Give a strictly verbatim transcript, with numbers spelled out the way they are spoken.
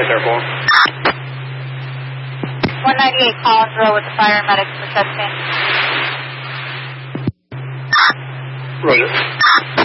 Yes, sir, four. one ninety-eight Collins Road with the fire and medics for testing. Roger.